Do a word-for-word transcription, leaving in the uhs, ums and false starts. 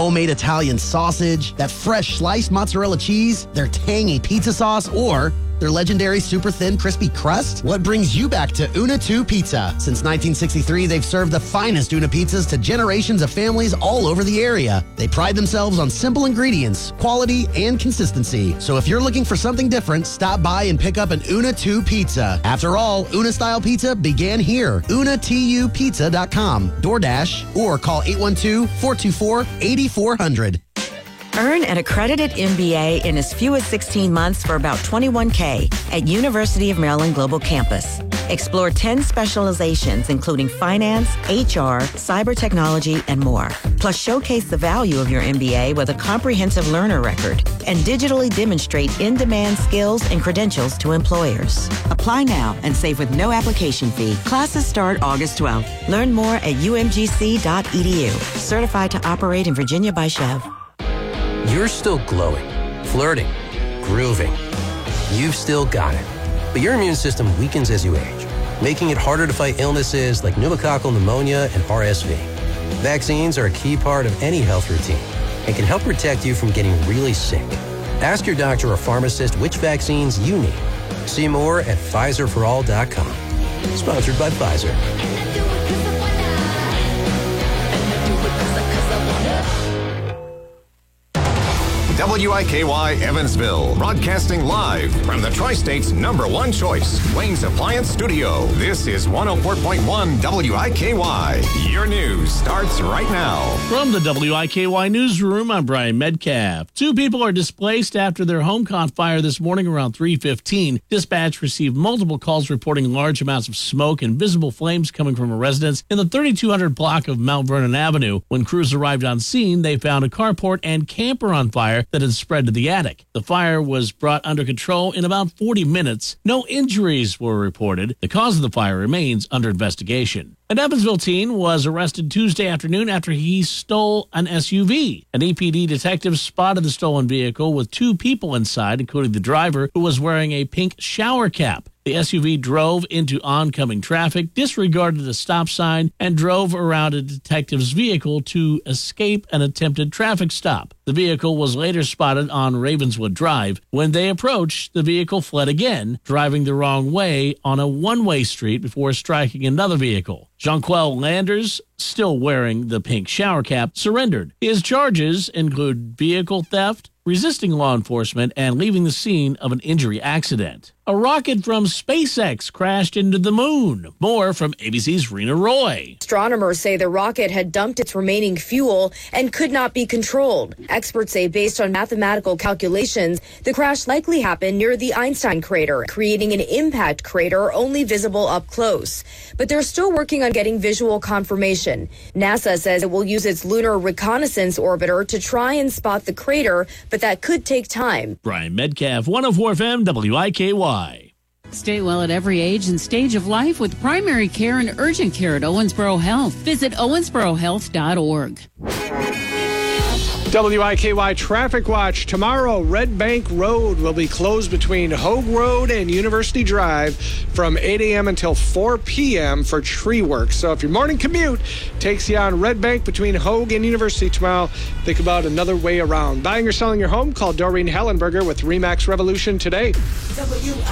homemade Italian sausage, that fresh sliced mozzarella cheese, their tangy pizza sauce, or their legendary super thin crispy crust? What brings you back to Una two Pizza? Since nineteen sixty-three, they've served the finest Una pizzas to generations of families all over the area. They pride themselves on simple ingredients, quality, and consistency. So if you're looking for something different, stop by and pick up an Una two Pizza. After all, Una-style pizza began here. Una T U Pizza dot com, DoorDash, or call eight one two, four two four, eight four zero zero. Earn an accredited M B A in as few as sixteen months for about twenty-one K at University of Maryland Global Campus. Explore ten specializations, including finance, H R, cyber technology, and more. Plus, showcase the value of your M B A with a comprehensive learner record and digitally demonstrate in-demand skills and credentials to employers. Apply now and save with no application fee. Classes start August twelfth. Learn more at U M G C dot E D U. Certified to operate in Virginia by Chev. You're still glowing, flirting, grooving. You've still got it. But your immune system weakens as you age, making it harder to fight illnesses like pneumococcal pneumonia and R S V. Vaccines are a key part of any health routine and can help protect you from getting really sick. Ask your doctor or pharmacist which vaccines you need. See more at Pfizer for all dot com. Sponsored by Pfizer. W I K Y Evansville, broadcasting live from the Tri-State's number one choice, Wayne's Appliance Studio. This is one oh four point one W I K Y. Your news starts right now. From the W I K Y newsroom, I'm Brian Metcalf. Two people are displaced after their home caught fire this morning around three fifteen. Dispatch received multiple calls reporting large amounts of smoke and visible flames coming from a residence in the thirty-two hundred block of Mount Vernon Avenue. When crews arrived on scene, they found a carport and camper on fire that had spread to the attic. The fire was brought under control in about forty minutes. No injuries were reported. The cause of the fire remains under investigation. An Evansville teen was arrested Tuesday afternoon after he stole an S U V. An E P D detective spotted the stolen vehicle with two people inside, including the driver, who was wearing a pink shower cap. The S U V drove into oncoming traffic, disregarded a stop sign, and drove around a detective's vehicle to escape an attempted traffic stop. The vehicle was later spotted on Ravenswood Drive. When they approached, the vehicle fled again, driving the wrong way on a one-way street before striking another vehicle. Jonquel Landers, still wearing the pink shower cap, surrendered. His charges include vehicle theft, resisting law enforcement, and leaving the scene of an injury accident. A rocket from SpaceX crashed into the moon. More from A B C's Rena Roy. Astronomers say the rocket had dumped its remaining fuel and could not be controlled. Experts say based on mathematical calculations, the crash likely happened near the Einstein crater, creating an impact crater only visible up close. But they're still working on getting visual confirmation. NASA says it will use its Lunar Reconnaissance Orbiter to try and spot the crater, but that could take time. Brian Metcalf, one oh four F M W I K Y. Stay well at every age and stage of life with primary care and urgent care at Owensboro Health. Visit owensboro health dot org. W I K Y Traffic Watch. Tomorrow, Red Bank Road will be closed between Hogue Road and University Drive from eight a.m. until four p.m. for tree work. So if your morning commute takes you on Red Bank between Hogue and University tomorrow, think about another way around. Buying or selling your home? Call Doreen Hallenberger with RE/MAX Revolution today. W